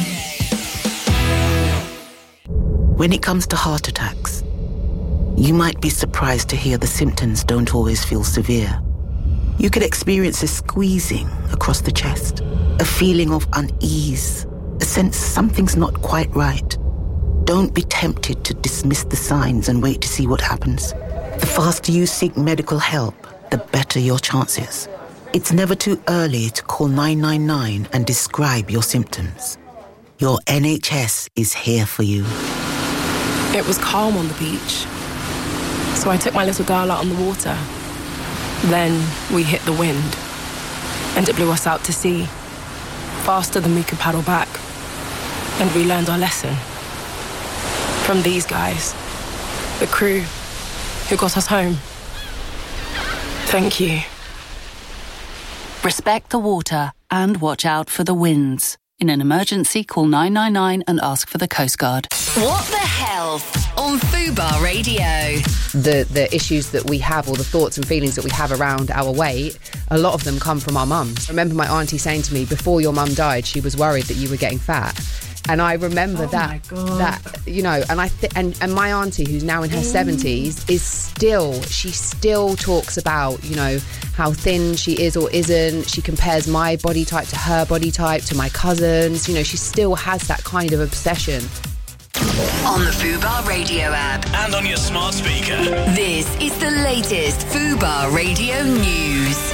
Speaker 15: When it comes to heart attacks, you might be surprised to hear the symptoms don't always feel severe. You could experience a squeezing across the chest, a feeling of unease, a sense something's not quite right. Don't be tempted to dismiss the signs and wait to see what happens. The faster you seek medical help, the better your chances. It's never too early to call 999 and describe your symptoms. Your NHS is here for you.
Speaker 16: It was calm on the beach, so I took my little girl out on the water. Then we hit the wind, and it blew us out to sea, faster than we could paddle back. And we learned our lesson from these guys, the crew who got us home. Thank you.
Speaker 17: Respect the water and watch out for the winds. In an emergency, call 999 and ask for the Coast Guard.
Speaker 2: What the health on Fubar Radio?
Speaker 1: The issues that we have, or the thoughts and feelings that we have around our weight, a lot of them come from our mums. I remember my auntie saying to me, before your mum died, she was worried that you were getting fat. And I remember that, you know, and and my auntie, who's now in her 70s, she still talks about, you know, how thin she is or isn't. She compares my body type to her body type, to my cousins. You know, she still has that kind of obsession.
Speaker 2: On the Fubar Radio app.
Speaker 8: And on your smart speaker.
Speaker 2: This is the latest Fubar Radio news.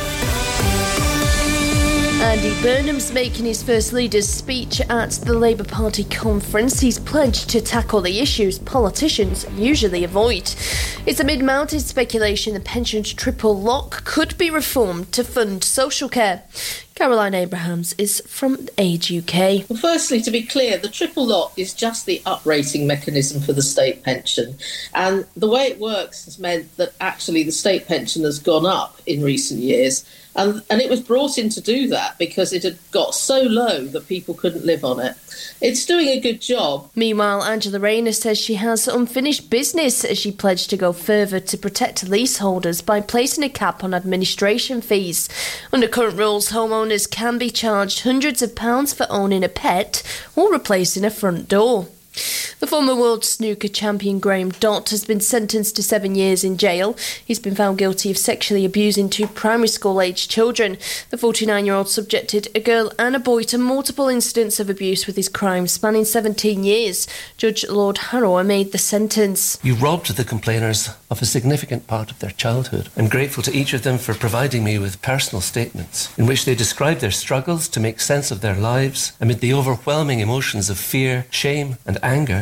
Speaker 18: Andy Burnham's making his first leader's speech at the Labour Party conference. He's pledged to tackle the issues politicians usually avoid. It's amid mounting speculation the pensions triple lock could be reformed to fund social care. Caroline Abrahams is from Age UK.
Speaker 19: Well, firstly, to be clear, the triple lock is just the uprating mechanism for the state pension. And the way it works has meant that actually the state pension has gone up in recent years. And it was brought in to do that because it had got so low that people couldn't live on it. It's doing a good job.
Speaker 18: Meanwhile, Angela Rayner says she has unfinished business as she pledged to go further to protect leaseholders by placing a cap on administration fees. Under current rules, homeowners can be charged hundreds of pounds for owning a pet or replacing a front door. The former world snooker champion Graham Dott has been sentenced to 7 years in jail. He's been found guilty of sexually abusing two primary school-aged children. The 49-year-old subjected a girl and a boy to multiple incidents of abuse, with his crime spanning 17 years. Judge Lord Harrower made the sentence.
Speaker 20: You robbed the complainers of a significant part of their childhood. I'm grateful to each of them for providing me with personal statements in which they describe their struggles to make sense of their lives amid the overwhelming emotions of fear, shame and anger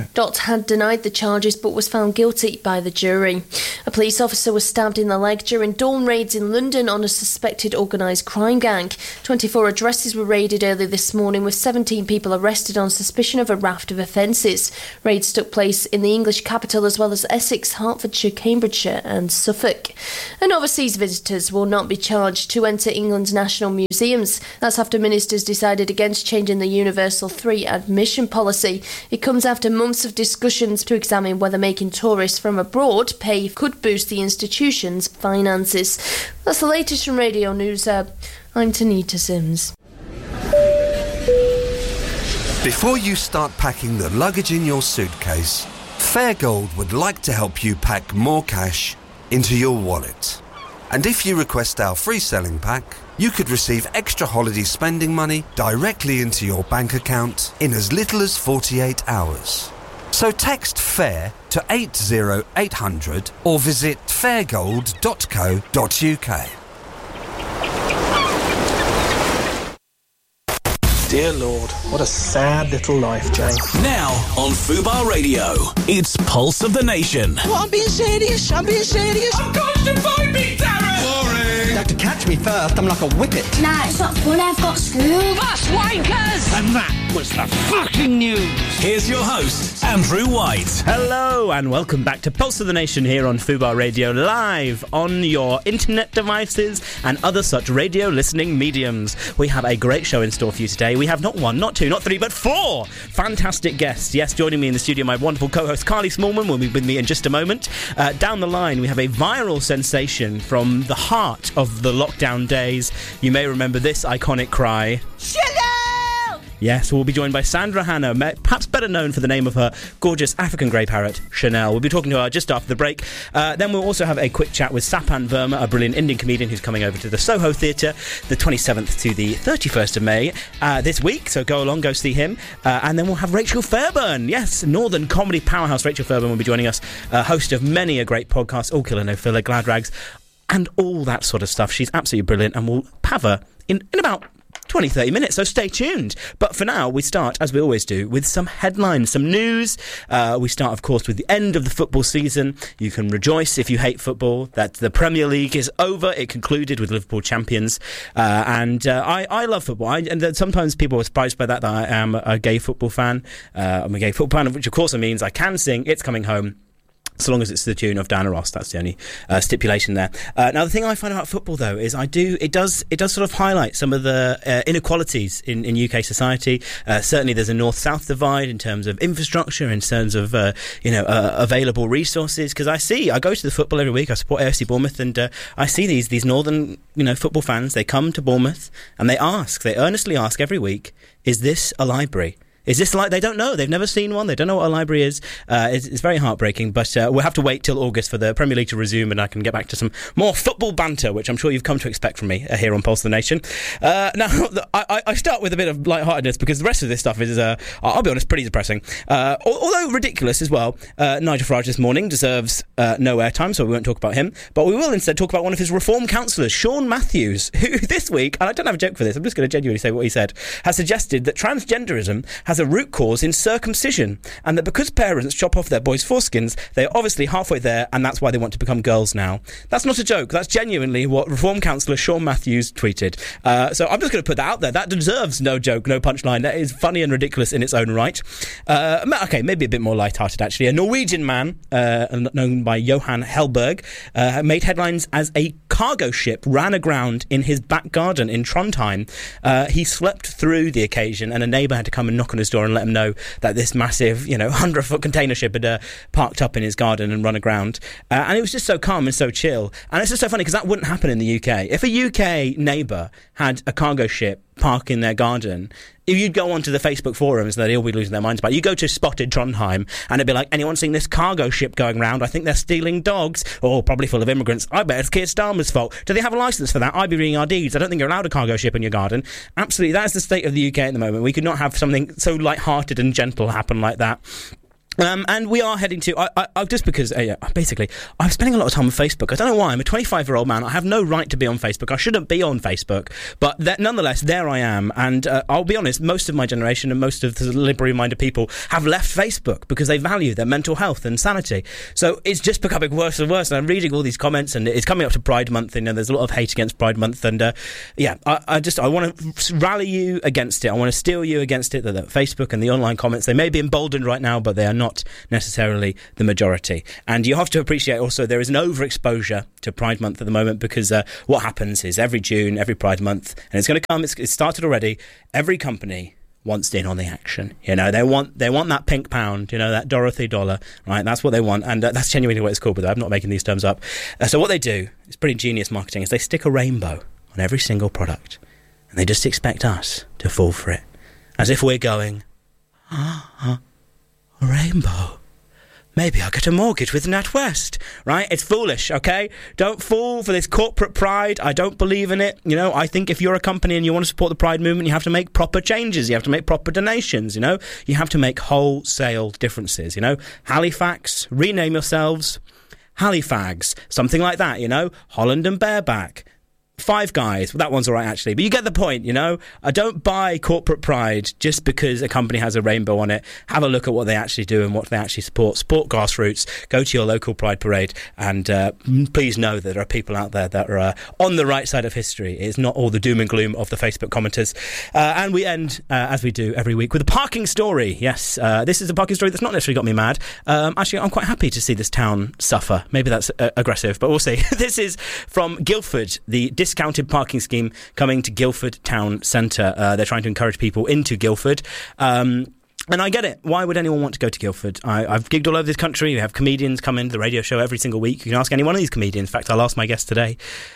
Speaker 18: Dot had denied the charges but was found guilty by the jury. A police officer was stabbed in the leg during dawn raids in London on a suspected organised crime gang. 24 addresses were raided early this morning with 17 people arrested on suspicion of a raft of offences. Raids took place in the English capital as well as Essex, Hertfordshire, Cambridgeshire and Suffolk. And overseas visitors will not be charged to enter England's national museums. That's after ministers decided against changing the Universal 3 admission policy. It comes after months of discussions to examine whether making tourists from abroad pay could boost the institution's finances. That's the latest from Radio News. I'm Tanita Sims.
Speaker 14: Before you start packing the luggage in your suitcase, Fairgold would like to help you pack more cash into your wallet. And if you request our free selling pack, you could receive extra holiday spending money directly into your bank account in as little as 48 hours. So text FAIR to 80800 or visit fairgold.co.uk.
Speaker 21: Dear Lord, what a sad little life, Jane.
Speaker 8: Now on Fubar Radio, it's Pulse of the Nation.
Speaker 22: Oh, I'm being serious. I'm constipated me, Darren!
Speaker 21: Boring!
Speaker 22: You have to catch me first. I'm like a whippet.
Speaker 23: Nah, it's not fun. I've got school. Bus wankers!
Speaker 21: And that was the fucking news.
Speaker 8: Here's your host, Andrew White.
Speaker 24: Hello and welcome back to Pulse of the Nation here on Fubar Radio, live on your internet devices and other such radio listening mediums. We have a great show in store for you today. We have not one, not two, not three, but four fantastic guests. Yes, joining me in the studio, my wonderful co-host Carly Smallman will be with me in just a moment. Down the line, we have a viral sensation from the heart of the lockdown days. You may remember this iconic cry. Yes, we'll be joined by Sandra Hannah, perhaps better known for the name of her gorgeous African grey parrot, Chanel. We'll be talking to her just after the break. Then we'll also have a quick chat with Sapan Verma, a brilliant Indian comedian who's coming over to the Soho Theatre the 27th to the 31st of May this week. So go along, go see him. And then we'll have Rachel Fairburn. Yes, Northern comedy powerhouse Rachel Fairburn will be joining us, host of many a great podcast, All Killer No Filler, Glad Rags, and all that sort of stuff. She's absolutely brilliant, and we'll have her in about 20-30 minutes, so stay tuned. But for now, we start, as we always do, with some headlines, some news. We start, of course, with the end of the football season. You can rejoice if you hate football that the Premier League is over. It concluded with Liverpool champions. I love football. And sometimes people are surprised by that I am a gay football fan. I'm a gay football fan, which of course means I can sing It's Coming Home, so long as it's the tune of Diana Ross. That's the only stipulation there. Now, the thing I find about football, though, is it does sort of highlight some of the inequalities in UK society. Certainly, there's a north-south divide in terms of infrastructure, in terms of available resources. Because I go to the football every week. I support AFC Bournemouth, and I see these northern football fans. They come to Bournemouth and they earnestly ask every week, "Is this a library? Is this like?" They don't know. They've never seen one. They don't know what a library is. It's very heartbreaking, but we'll have to wait till August for the Premier League to resume, and I can get back to some more football banter, which I'm sure you've come to expect from me here on Pulse of the Nation. Now, I start with a bit of lightheartedness because the rest of this stuff is, I'll be honest, pretty depressing. Although ridiculous as well. Nigel Farage this morning deserves no airtime, so we won't talk about him. But we will instead talk about one of his reform councillors, Sean Matthews, who this week, and I don't have a joke for this, I'm just going to genuinely say what he said, has suggested that transgenderism has a root cause in circumcision, and that because parents chop off their boys' foreskins, they're obviously halfway there, and that's why they want to become girls now. That's not a joke. That's genuinely what Reform Councillor Sean Matthews tweeted. So I'm just going to put that out there. That deserves no joke, no punchline. That is funny and ridiculous in its own right. Okay, maybe a bit more lighthearted, actually. A Norwegian man, known by Johan Helberg, made headlines as a cargo ship ran aground in his back garden in Trondheim. He slept through the occasion, and a neighbour had to come and knock on his door and let him know that this massive, 100-foot container ship had parked up in his garden and run aground. And it was just so calm and so chill. And it's just so funny because that wouldn't happen in the UK. If a UK neighbour had a cargo ship park in their garden, if you'd go onto the Facebook forums, they'd all be losing their minds about it. You go to Spotted Trondheim and it'd be like, anyone seeing this cargo ship going round? I think they're stealing dogs. Oh, probably full of immigrants. I bet it's Keir Starmer's fault. Do they have a licence for that? I'd be reading our deeds. I don't think you're allowed a cargo ship in your garden. Absolutely, that is the state of the UK at the moment. We could not have something so light-hearted and gentle happen like that. And we are heading to, I just because, basically, I'm spending a lot of time on Facebook. I don't know why. I'm a 25-year-old man. I have no right to be on Facebook. I shouldn't be on Facebook. But nonetheless, there I am. And I'll be honest, most of my generation and most of the liberal-minded people have left Facebook because they value their mental health and sanity. So it's just becoming worse and worse. And I'm reading all these comments, and it's coming up to Pride Month, and there's a lot of hate against Pride Month. And I want to rally you against it. I want to steel you against it, that Facebook and the online comments, they may be emboldened right now, but they are not necessarily the majority. And you have to appreciate also there is an overexposure to Pride Month at the moment, because what happens is every June, every Pride Month, and it's going to come, it's started already, every company wants in on the action. They want that pink pound, that Dorothy dollar, right? That's what they want, and that's genuinely what it's called, but I'm not making these terms up. So what they do, it's pretty genius marketing, is they stick a rainbow on every single product, and they just expect us to fall for it, as if we're going, a rainbow. Maybe I'll get a mortgage with NatWest, right? It's foolish, okay? Don't fall for this corporate pride. I don't believe in it. I think if you're a company and you want to support the Pride movement, you have to make proper changes. You have to make proper donations, You have to make wholesale differences, Halifax, rename yourselves Halifags, something like that, Holland and Bareback. Five Guys, well, that one's all right actually, but you get the point, I don't buy corporate pride just because a company has a rainbow on it. Have a look at what they actually do and what they actually support. Support grassroots, go to your local pride parade, and please know that there are people out there that are on the right side of history. It's not all the doom and gloom of the Facebook commenters. And we end, as we do every week, with a parking story. Yes, this is a parking story that's not necessarily got me mad. Actually, I'm quite happy to see this town suffer. Maybe that's aggressive, but we'll see. This is from Guildford, the discounted parking scheme coming to Guildford Town Centre. They're trying to encourage people into Guildford. And I get it. Why would anyone want to go to Guildford? I've gigged all over this country. We have comedians come into the radio show every single week. You can ask any one of these comedians. In fact, I'll ask my guest today.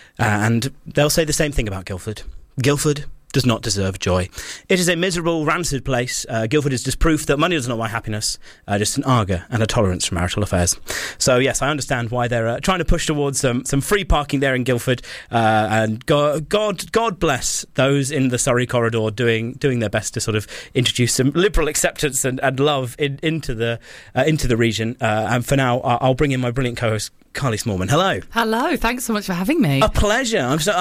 Speaker 24: And they'll say the same thing about Guildford. Guildford does not deserve joy. It is a miserable, rancid place. Guildford is just proof that money does not buy happiness, just an arga and a tolerance for marital affairs. So yes, I understand why they're trying to push towards some free parking there in Guildford, and God bless those in the Surrey corridor doing their best to sort of introduce some liberal acceptance and love into the region. And for now, I'll bring in my brilliant co-host, Carly Smallman. Hello, thanks so much for having me. A pleasure.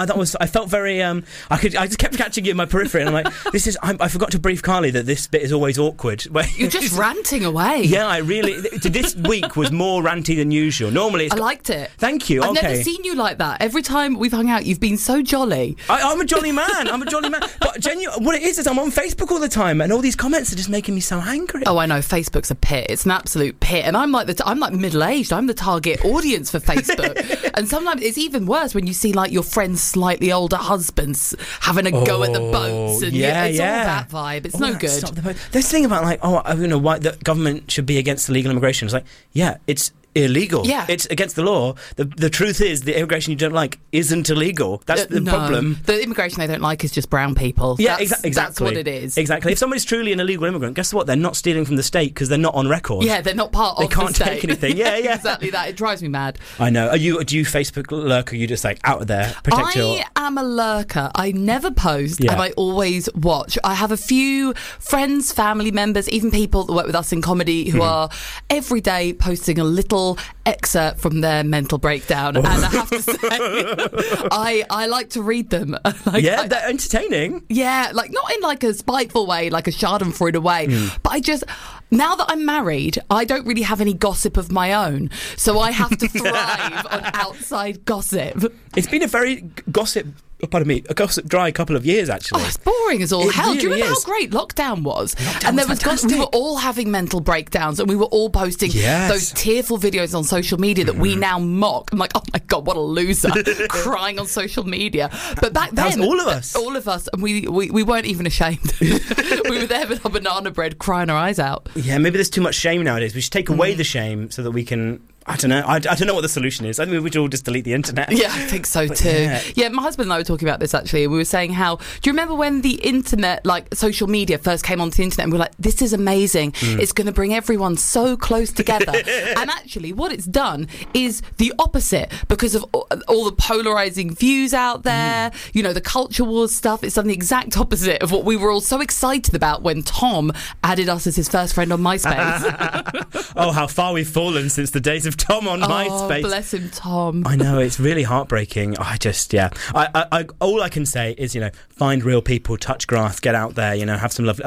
Speaker 24: I felt very I just kept catching you in my periphery, and I'm like, I forgot to brief Carly that this bit is always awkward.
Speaker 3: You're just ranting away.
Speaker 24: Yeah, this week was more ranty than usual. Normally I
Speaker 3: liked it.
Speaker 24: Thank you.
Speaker 3: I've never seen you like that. Every time we've hung out, you've been so jolly.
Speaker 24: I'm a jolly man. But genuinely, what it is I'm on Facebook all the time, and all these comments are just making me so angry.
Speaker 3: Oh, I know. Facebook's a pit. It's an absolute pit, and I'm like middle-aged. I'm the target audience for Facebook. And sometimes it's even worse when you see like your friends' slightly older husbands having a go at the boats, and it's all that vibe. It's no good.
Speaker 24: Stop the boat. This thing about like, why the government should be against illegal immigration. It's like, it's illegal.
Speaker 3: Yeah.
Speaker 24: It's against the law. The truth is the immigration you don't like isn't illegal. That's the problem.
Speaker 3: The immigration they don't like is just brown people.
Speaker 24: Yeah, exactly.
Speaker 3: That's what it is.
Speaker 24: Exactly. If somebody's truly an illegal immigrant, guess what? They're not stealing from the state because they're not on record.
Speaker 3: Yeah, they're not part of the state.
Speaker 24: They can't take anything. Yeah.
Speaker 3: Exactly that. It drives me mad.
Speaker 24: I know. Do you Facebook lurk, or are you just like out of there?
Speaker 3: I am a lurker. I never post, and I always watch. I have a few friends, family members, even people that work with us in comedy who are every day posting a little excerpt from their mental breakdown, and I have to say I like to read them.
Speaker 24: They're entertaining.
Speaker 3: Yeah, like not in like a spiteful way, like a Schadenfreude way, but now that I'm married, I don't really have any gossip of my own, so I have to thrive on outside gossip.
Speaker 24: It's been a very gossip dry couple of years, actually.
Speaker 3: Oh, it's boring as all hell.
Speaker 24: Really
Speaker 3: do you remember how great lockdown was? And there was we were all having mental breakdowns, and we were all posting those tearful videos on social media that we now mock. I'm like, oh my God, what a loser, crying on social media. But back then,
Speaker 24: that was
Speaker 3: all of us, and we weren't even ashamed. We were there with our banana bread, crying our eyes out.
Speaker 24: Yeah, maybe there's too much shame nowadays. We should take away the shame so that we can I don't know. I don't know what the solution is. I mean, we should all just delete the internet.
Speaker 3: Yeah, I think so too. Yeah, my husband and I were talking about this actually. We were saying how, do you remember when the internet, like social media first came onto the internet, and we were like, this is amazing. It's going to bring everyone so close together. And actually what it's done is the opposite, because of all the polarising views out there, you know, the culture wars stuff. It's done the exact opposite of what we were all so excited about when Tom added us as his first friend on MySpace.
Speaker 24: Oh, how far we've fallen since the days of Tom on MySpace.
Speaker 3: Bless him, Tom.
Speaker 24: I know, it's really heartbreaking. I all I can say is, you know, find real people, touch grass, get out there, you know, have some lovely...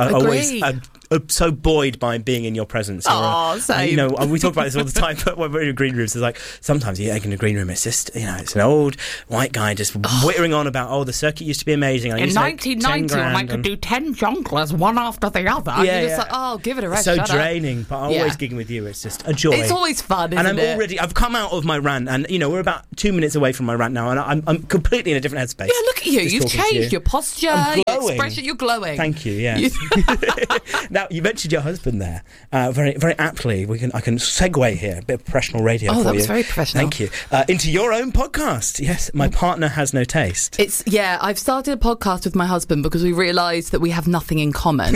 Speaker 24: so buoyed by being in your presence.
Speaker 3: Same.
Speaker 24: You know, we talk about this all the time, but when we're in green rooms, it's like, sometimes you in a green room, it's just, you know, it's an old white guy just whittering on about, the circuit used to be amazing.
Speaker 3: In 1990, when I could do 10 jonglers, one after the other.
Speaker 24: Yeah,
Speaker 3: you're just like, give it a rest.
Speaker 24: So draining, but always gigging with you, it's just a joy.
Speaker 3: It's always fun, isn't it?
Speaker 24: I've come out of my rant, and, you know, we're about 2 minutes away from my rant now, and I'm completely in a different headspace.
Speaker 3: Yeah, look at you. You've changed your posture, your expression, you're glowing.
Speaker 24: Thank you, yeah. Now, you mentioned your husband there, very, very aptly. I can segue here, a bit of professional radio for you.
Speaker 3: Oh, that was very professional.
Speaker 24: Thank you. Into your own podcast. Yes, My Partner Has No Taste.
Speaker 3: I've started a podcast with my husband because we realised that we have nothing in common,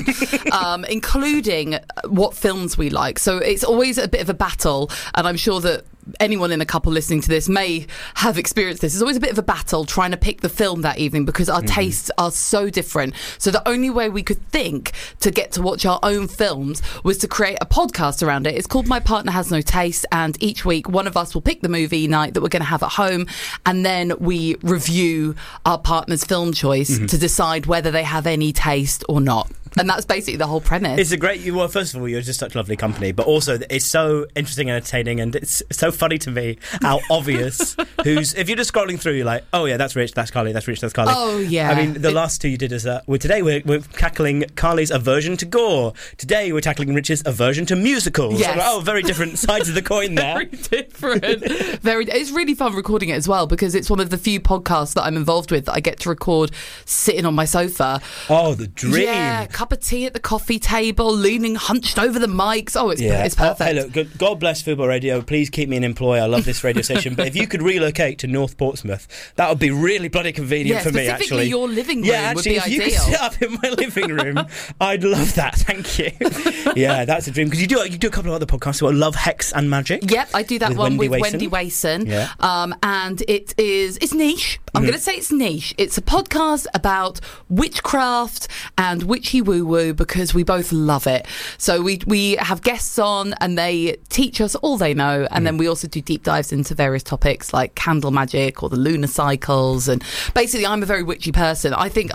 Speaker 3: including what films we like. So it's always a bit of a battle, and I'm sure that anyone in a couple listening to this may have experienced this. It's always a bit of a battle trying to pick the film that evening because our tastes are so different. So the only way we could think to get to watch our own films was to create a podcast around it. It's called My Partner Has No Taste, and each week one of us will pick the movie night that we're going to have at home, and then we review our partner's film choice to decide whether they have any taste or not. And that's basically the whole premise.
Speaker 24: It's a great... Well, first of all, you're just such lovely company, but also it's so interesting and entertaining, and it's so funny to me how obvious if you're just scrolling through, you're like, oh yeah, that's Rich, that's Carly, that's Rich, that's Carly.
Speaker 3: Oh yeah.
Speaker 24: I mean, the last two you did is today we're tackling Carly's aversion to gore. Today we're tackling Rich's aversion to musicals.
Speaker 3: Yes.
Speaker 24: Oh, very different sides of the coin there.
Speaker 3: Very different. It's really fun recording it as well, because it's one of the few podcasts that I'm involved with that I get to record sitting on my sofa.
Speaker 24: Oh, the dream.
Speaker 3: Yeah, cup of tea at the coffee table, leaning hunched over the mics. Oh, it's perfect.
Speaker 24: Hey, look, God bless Football Radio. Please keep me an employee. I love this radio station. But if you could relocate to North Portsmouth, that would be really bloody convenient for me, actually.
Speaker 3: Specifically your living room would be ideal.
Speaker 24: If you could sit up in my living room, I'd love that. Thank you. Yeah, that's a dream. Because you do a couple of other podcasts. So I love Hex and Magic.
Speaker 3: Yep, I do that with Wendy Wason.
Speaker 24: Yeah.
Speaker 3: And it's niche. I'm going to say it's niche. It's a podcast about witchcraft and witchy woo-woo because we both love it. So we have guests on and they teach us all they know, and then we also do deep dives into various topics like candle magic or the lunar cycles. And basically, I'm a very witchy person. I think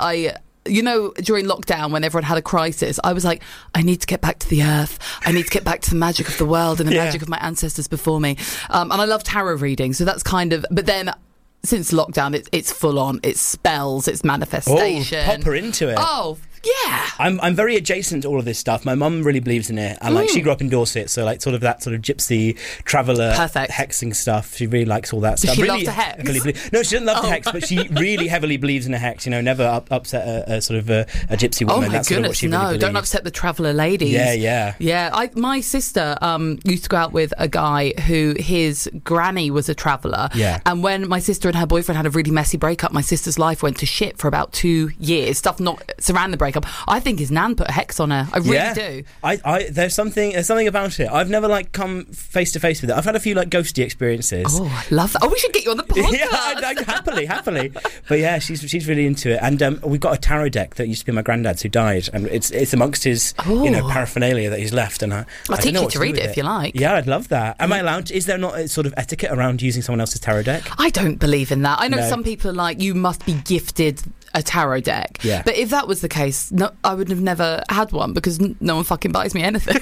Speaker 3: during lockdown when everyone had a crisis, I was like, I need to get back to the earth. I need to get back to the magic of the world and the magic of my ancestors before me. And I love tarot reading. So that's kind of... But then... Since lockdown, it's full on. It's spells, it's manifestation.
Speaker 24: Oh, pop her into it.
Speaker 3: Oh, yeah.
Speaker 24: I'm very adjacent to all of this stuff. My mum really believes in it, and she grew up in Dorset, so like sort of that sort of gypsy traveller hexing stuff. She really likes all that stuff.
Speaker 3: She
Speaker 24: really
Speaker 3: loves to hex.
Speaker 24: No, she doesn't love to hex, but she really heavily believes in a hex. You know, never upset a sort of a gypsy woman.
Speaker 3: Oh my
Speaker 24: That's
Speaker 3: goodness,
Speaker 24: sort of what she really believes.
Speaker 3: Don't upset the traveller ladies. Yeah. My sister used to go out with a guy who his granny was a traveller.
Speaker 24: Yeah.
Speaker 3: And when my sister and her boyfriend had a really messy breakup, my sister's life went to shit for about 2 years. Stuff not surrounding the breakup. I think his nan put a hex on her. I really do.
Speaker 24: There's something about it. I've never come face to face with it. I've had a few ghosty experiences.
Speaker 3: Oh, I love that. Oh, we should get you on the podcast.
Speaker 24: Yeah, happily. But yeah, she's really into it. And we've got a tarot deck that used to be my granddad's, who died, and it's amongst his paraphernalia that he's left. And I'll
Speaker 3: teach you to read it if you like.
Speaker 24: Yeah, I'd love that. Am I allowed? Is there not a sort of etiquette around using someone else's tarot deck?
Speaker 3: I don't believe in that. I know some people are like, you must be gifted a tarot deck.
Speaker 24: Yeah.
Speaker 3: But if that was the case, no, I would have never had one because no one fucking buys me anything.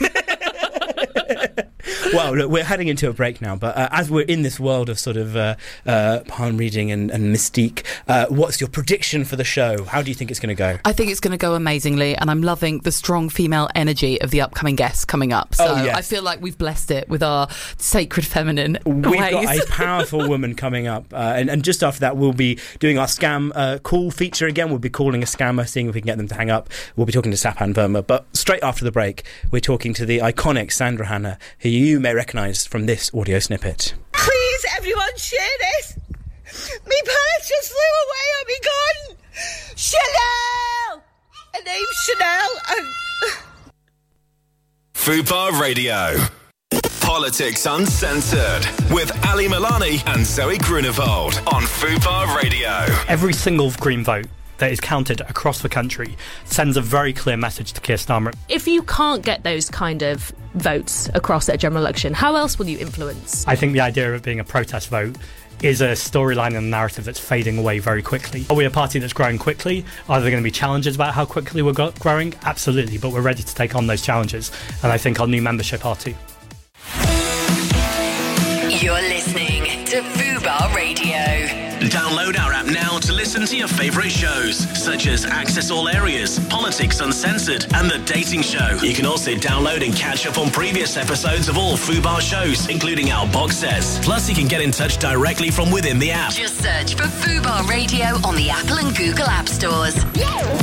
Speaker 24: Well, look, we're heading into a break now, but as we're in this world of sort of palm reading and mystique, what's your prediction for the show? How do you think it's going to go?
Speaker 3: I think it's going to go amazingly, and I'm loving the strong female energy of the upcoming guests coming up. So I feel like we've blessed it with our sacred feminine
Speaker 24: We've got a powerful woman coming up, and just after that we'll be doing our scam call feature again. We'll be calling a scammer, seeing if we can get them to hang up. We'll be talking to Sapan Verma, but straight after the break we're talking to the iconic Sandra Hannah, who you you may recognise from this audio snippet.
Speaker 22: Please, everyone, share this. Me parents just flew away on me gun. Chanel! Her name's Chanel.
Speaker 4: Fubar Radio. Politics Uncensored with Ali Milani and Zoe Grunewald on Fubar Radio.
Speaker 7: Every single Green vote that is counted across the country sends a very clear message to Keir Starmer.
Speaker 5: If you can't get those kind of votes across at a general election, how else will you influence?
Speaker 7: I think the idea of it being a protest vote is a storyline and a narrative that's fading away very quickly. Are we a party that's growing quickly? Are there going to be challenges about how quickly we're growing? Absolutely, but we're ready to take on those challenges, and I think our new membership are too.
Speaker 2: You're listening to Fubar Radio.
Speaker 8: Download our app now to listen to your favourite shows, such as Access All Areas, Politics Uncensored, and The Dating Show. You can also download and catch up on previous episodes of all Fubar shows, including our box sets. Plus, you can get in touch directly from within the app.
Speaker 2: Just search for Fubar Radio on the Apple and Google App Stores.